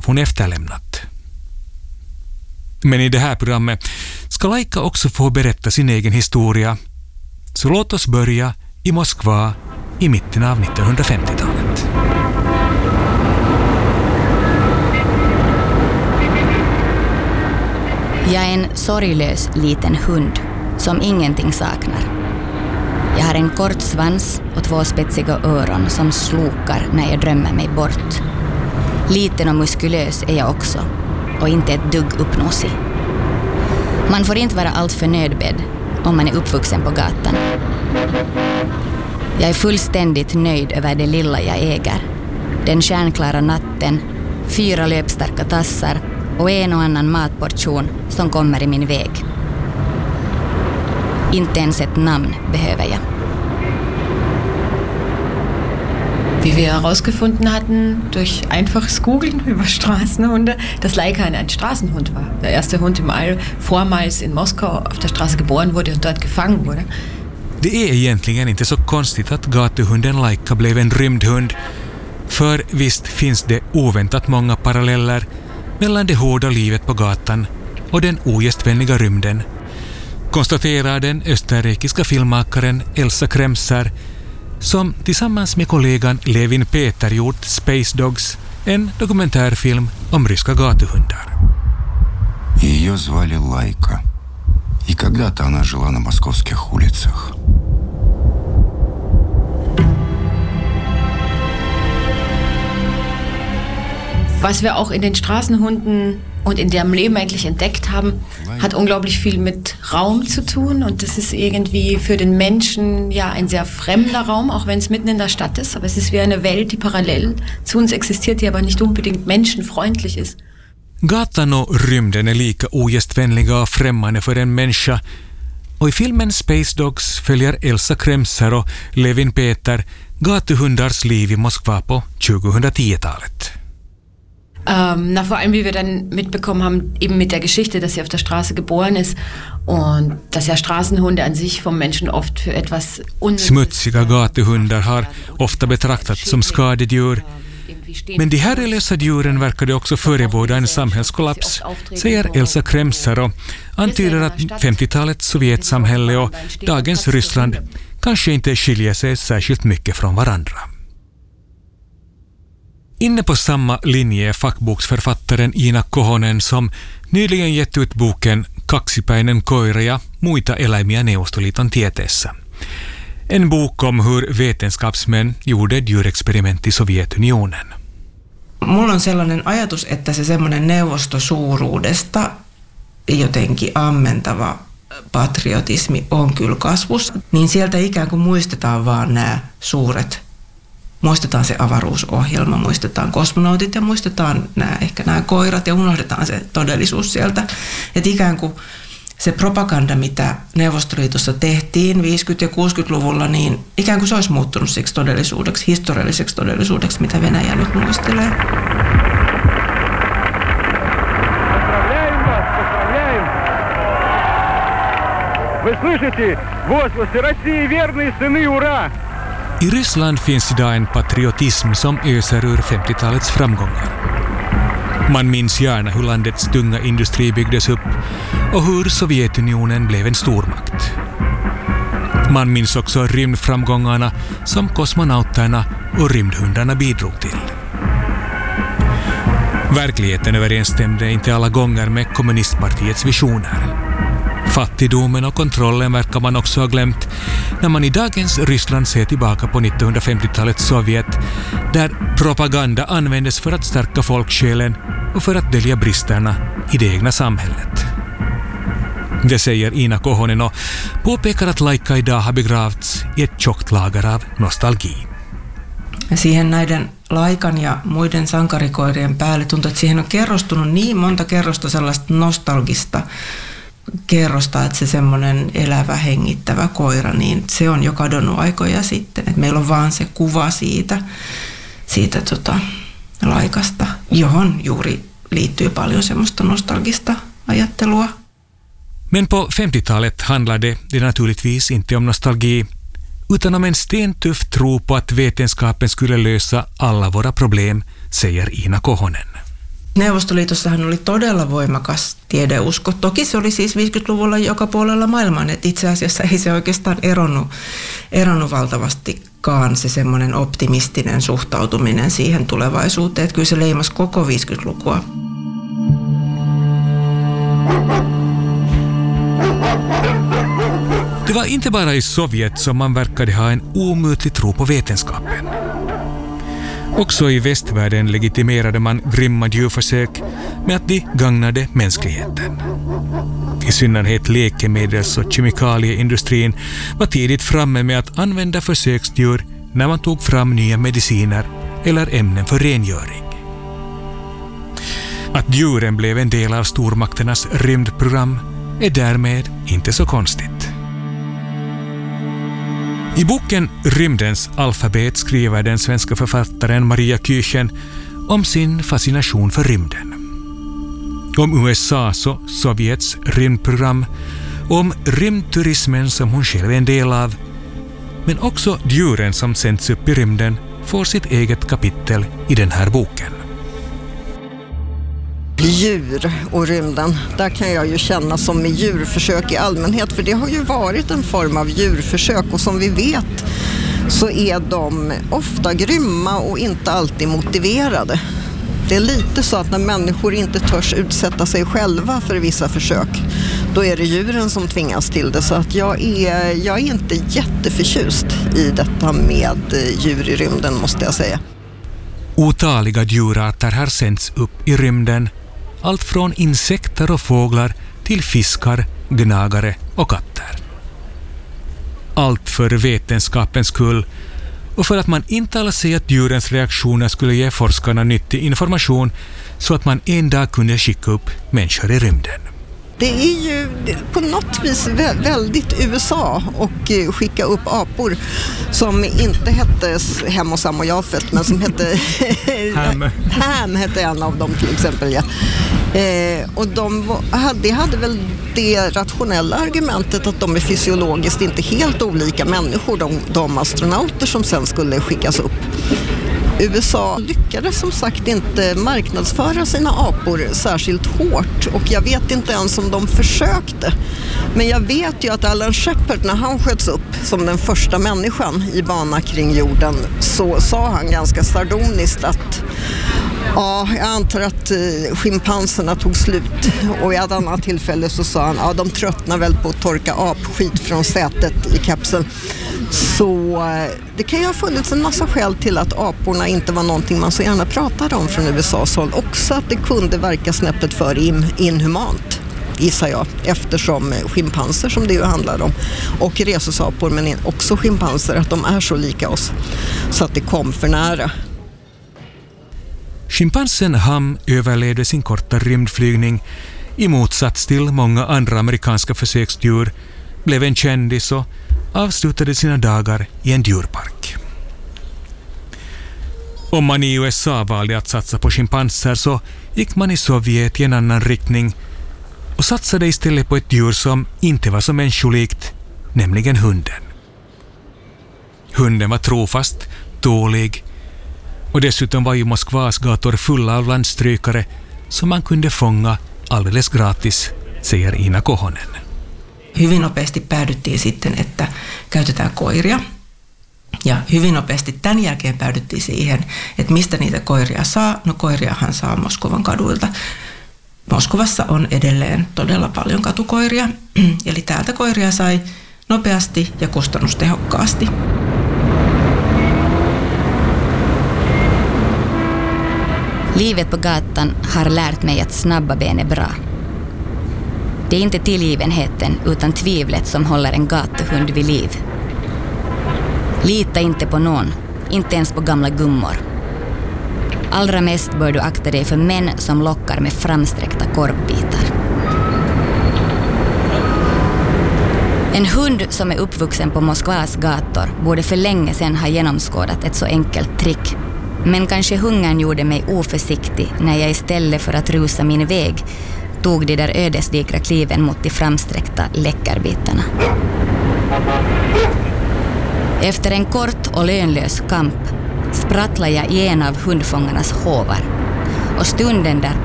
hon efterlämnat. Men i det här programmet ska Laika också få berätta sin egen historia. Så låt oss börja i Moskva i mitten av 1950-talet. Jag är en sorglös liten hund som ingenting saknar. Jag har en kort svans och 2 spetsiga öron som slokar när jag drömmer mig bort. Liten och muskulös är jag också och inte ett dugg uppnosig. Man får inte vara allt för nödbedd om man är uppvuxen på gatan. Jag är fullständigt nöjd över det lilla jag äger. Den stjärnklara natten, 4 löpstarka tassar och en och annan matportion som kommer i min väg. Inte ens ett namn behöver jag. Wie wir herausgefunden hatten durch einfaches Googlen über Straßenhunde, dass Laika ein Straßenhund war. Der erste Hund im All, vormals in Moskau auf der Straße geboren wurde und dort gefangen wurde. Det är egentligen inte så konstigt att gatuhunden Laika blev en rymdhund. För visst finns det oväntat många paralleller mellan det hårda livet på gatan och den ogästvänliga rymden, konstaterar den österrikiska filmmakaren Elsa Kremser, som tillsammans med kollegan Levin Peter gjort Space Dogs, en dokumentärfilm om ryska gatuhundar. Ее звали Лайка, и когда-то она жила на московских улицах. Was wir auch in den Straßenhunden und in deren Leben eigentlich entdeckt haben, hat unglaublich viel mit Raum zu tun. Und das ist irgendwie für den Menschen ja ein sehr fremder Raum, auch wenn es mitten in der Stadt ist. Aber es ist wie eine Welt, die parallel zu uns existiert, die aber nicht unbedingt menschenfreundlich ist. Gatan och rymden är lika ogästvänliga och främmande för en människa. Och i filmen Space Dogs följer Elsa Kremser och Levin Peter gatuhundars liv i Moskva på 2010-talet. Vor allem, wie wir dann mitbekommen haben, eben mit der Geschichte, dass sie auf der Straße geboren ist und dass ja Straßenhunde an sich vom Menschen oft för etwas smutsiga gatuhundar har ofta betraktats som skadedjur. Men de här religiösa djuren verkade också förebåda en samhällskollaps, säger Elsa Kremser och antyder att 50-talets Sovjetsamhälle och dagens Ryssland kanske inte skiljer sig särskilt mycket från varandra. Inne på samma linje är fackboksförfattaren Iina Kohonen som nyligen gett ut boken Kaksipäinen koira ja muita eläimiä Neuvostoliiton tieteessä. En bok om hur vetenskapsmän gjorde djurexperiment i Sovjetunionen. Mulla on sellainen ajatus, että se semmoinen neuvostosuuruudesta jotenkin ammentava patriotismi on kyllä kasvussa. Niin sieltä ikään kuin muistetaan vaan nämä suuret. Muistetaan se avaruusohjelma, muistetaan kosmonautit ja muistetaan ehkä nämä koirat ja unohdetaan se todellisuus sieltä. Että ikään kuin se propaganda, mitä Neuvostoliitossa tehtiin 50- ja 60-luvulla, niin ikään kuin se olisi muuttunut siksi todellisuudeksi, historialliseksi todellisuudeksi, mitä Venäjä nyt muistelee. Вы слышите? Возгласы России верные сыны, ура! I Ryssland finns idag en patriotism som öser ur 50-talets framgångar. Man minns gärna hur landets tunga industri byggdes upp och hur Sovjetunionen blev en stormakt. Man minns också rymdframgångarna som kosmonauterna och rymdhundarna bidrog till. Verkligheten överensstämde inte alla gånger med kommunistpartiets visioner. Fattigdomen och kontrollen verkar man också ha glömt när man i dagens Ryssland ser tillbaka på 1950-talets Sovjet, där propaganda användes för att stärka folksjälen och för att dölja bristerna i det egna samhället. Det säger Iina Kohonen och påpekar att Laika idag har begravts i ett tjockt lager av nostalgi. Siihen näiden Laikan ja muiden sankarikoirien päälle tuntuu, että siihen on kerrostunut niin monta kerrosta sellaista nostalgista kerrosta, että se semmoinen elävä, hengittävä koira, niin se on jo kadonnut aikoja sitten. Että meillä on vaan se kuva siitä Laikasta, johon juuri liittyy paljon semmoista nostalgista ajattelua. Men på 50-talet handlade det naturligtvis inte om nostalgi, utan om en stentuff tro på att vetenskapen skulle lösa alla våra problem, säger Iina Kohonen. Neuvostoliitossahan oli todella voimakas tiedeusko. Toki se oli siis 50-luvulla joka puolella maailman, että itse asiassa ei se oikeastaan eronnut valtavastikaan se semmoinen optimistinen suhtautuminen siihen tulevaisuuteen, että kyllä se leimasi koko 50-lukua. Det var inte bara i Sovjet som man verkade ha en omutlig tro på vetenskapen. Också i västvärlden legitimerade man grymma djurförsök med att de gagnade mänskligheten. I synnerhet läkemedels- och kemikalieindustrin var tidigt framme med att använda försöksdjur när man tog fram nya mediciner eller ämnen för rengöring. Att djuren blev en del av stormakternas rymdprogram är därmed inte så konstigt. I boken Rymdens alfabet skriver den svenska författaren Maria Küchen om sin fascination för rymden. Om USAs och Sovjets rymdprogram, om rymdturismen som hon själv är en del av, men också djuren som sänds upp i rymden får sitt eget kapitel i den här boken. Djur och rymden, där kan jag ju känna som med djurförsök i allmänhet, för det har ju varit en form av djurförsök och som vi vet så är de ofta grymma och inte alltid motiverade. Det är lite så att när människor inte törs utsätta sig själva för vissa försök, då är det djuren som tvingas till det. Så att jag är inte jätteförtjust i detta med djur i rymden, måste jag säga. Otaliga djurarter har sänds upp i rymden, allt från insekter och fåglar till fiskar, gnagare och katter. Allt för vetenskapens skull och för att man intalar sig att djurens reaktioner skulle ge forskarna nyttig information så att man en dag kunde skicka upp människor i rymden. Det är ju på något vis väldigt USA och skicka upp apor som inte hette Hem och Sam och Jafet, men som hette Ham hette en av dem till exempel. Ja. Och de hade väl det rationella argumentet att de är fysiologiskt inte helt olika människor, de astronauter som sen skulle skickas upp. USA lyckades som sagt inte marknadsföra sina apor särskilt hårt och jag vet inte ens om de försökte. Men jag vet ju att Alan Shepard, när han sköts upp som den första människan i bana kring jorden, så sa han ganska sardoniskt att ja, jag antar att schimpanserna tog slut, och i ett annat tillfälle så sa han ja, de tröttnar väl på att torka apskit från sätet i kapseln. Så det kan ju ha funnits en massa skäl till att aporna inte var någonting man så gärna pratade om från USAs håll. Också att det kunde verka snäppet för inhumant, gissar jag, eftersom schimpanser, som det ju handlar om, och rhesusapor, men också schimpanser, att de är så lika oss så att det kom för nära. Schimpansen Ham överlevde sin korta rymdflygning i motsats till många andra amerikanska försöksdjur, blev en kändis och avslutade sina dagar i en djurpark. Om man i USA valde att satsa på schimpanser så gick man i Sovjet i en annan riktning och satsade istället på ett djur som inte var så människolikt, nämligen hunden. Hunden var trofast, tålig och dessutom var ju Moskvas gator fulla av landstrykare som man kunde fånga alldeles gratis, säger Ina Kohonen. Hyvin nopeasti päädyttiin sitten, että käytetään koiria. Ja hyvin nopeasti tämän jälkeen päädyttiin siihen, että mistä niitä koiria saa. No koiriahan saa Moskovan kaduilta. Moskovassa on edelleen todella paljon katukoiria. Eli täältä koiria sai nopeasti ja kustannustehokkaasti. Livet på gatan har lärt mig att snabba ben är bra. Det är inte tillgivenheten utan tvivlet som håller en gatuhund vid liv. Lita inte på någon, inte ens på gamla gummor. Allra mest bör du akta dig för män som lockar med framsträckta korvbitar. En hund som är uppvuxen på Moskvas gator borde för länge sedan ha genomskådat ett så enkelt trick. Men kanske hungern gjorde mig oförsiktig när jag istället för att rusa min väg tog de där ödesdigra kliven mot de framsträckta läckerbitarna. Efter en kort och lönlös kamp sprattlade jag i en av hundfångarnas hovar och stunden därpå